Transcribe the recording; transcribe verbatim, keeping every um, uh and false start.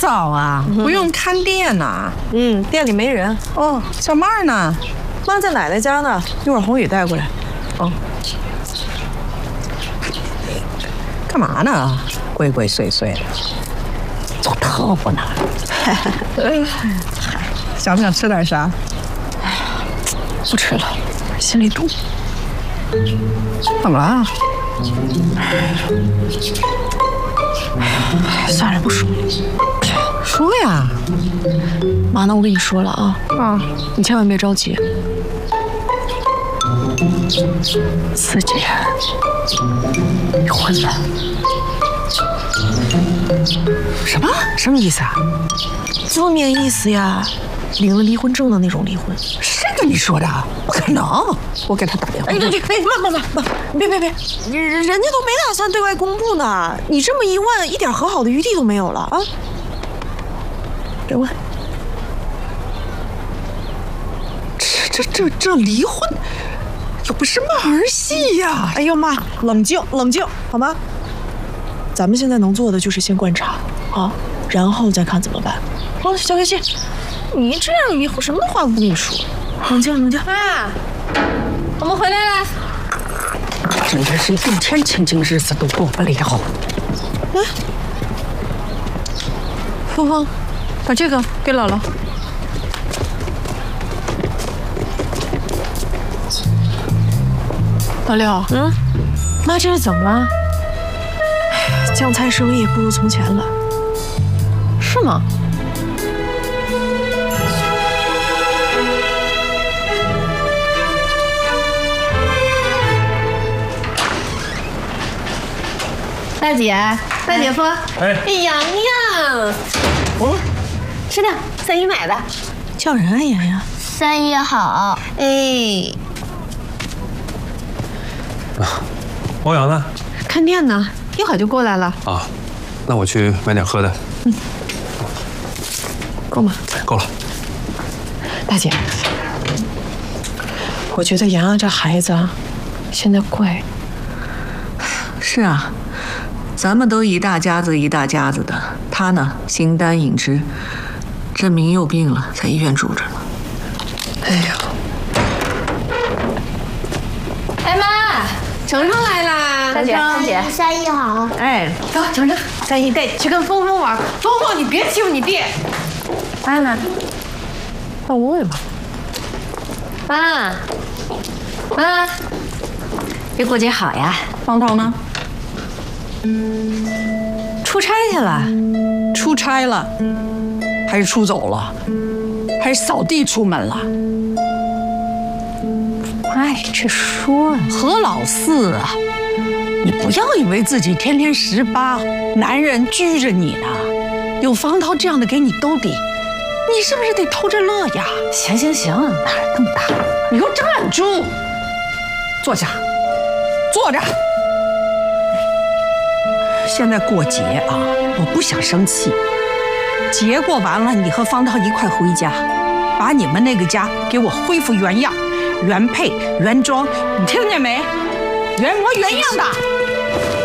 早啊，不用看店呐。 嗯，店里没人。 哦，小妹儿呢？ 妈在奶奶家呢，一会儿宏宇带过来。 哦。干嘛呢？鬼鬼祟祟的，做特务呢。哎，想不想吃点啥？ 哎呀，不吃了，心里堵。 怎么了？ 哎，算了，不说了。 说呀。 妈，那我跟你说了啊，啊，你千万别着急。四姐离婚了。 什么？什么意思啊？ 字面意思呀，领了离婚证的那种离婚。 谁跟你说的？不可能！我给他打电话。 哎，别别别，妈妈妈妈，别别别，人人家都没打算对外公布呢。你这么一问，一点和好的余地都没有了啊！别问。 这这这这离婚，又不是马儿戏呀！ 哎呦妈，冷静冷静，好吗？咱们现在能做的就是先观察啊，然后再看怎么办。哦，小开心，你这样以后什么话都不跟你说，冷静冷静。 妈，我们回来了。 真的是一天清静日子都过不了。 哎，芳芳，把这个给姥姥。老六，嗯，妈这是怎么了？酱菜生意不如从前了，是吗？ 大姐，大姐夫，哎，洋洋，哦，是的，三姨买的， 叫人啊，妍妍。 三姨好，哎。 欧阳呢？ 看店呢，一会儿就过来了。 啊，那我去买点喝的。 嗯，够吗？ 够了。 大姐，我觉得洋洋这孩子啊，现在乖。 是啊，咱们都一大家子一大家子的，他呢形单影只，这明又病了，在医院住着呢。 哎呀。 哎妈，程程来啦！ 大姐，大姐，三姨好。 哎，走，程程，三姨带你去跟峰峰玩。峰峰，你别欺负你弟。妈呢？ 到屋里吧。 妈，妈，这过节好呀。 方涛呢？ 出差去了。 出差了，还是出走了，还是扫地出门了？ 哎，这说何老四啊，你不要以为自己天天十八，男人拘着你呢。有方涛这样的给你兜底，你是不是得偷着乐呀？ 行行行，哪儿这么大？ 你给我站住！坐下，坐着。现在过节啊，我不想生气。节过完了，你和方涛一块回家，把你们那个家给我恢复原样。原配原装，你听见没？原模原样的。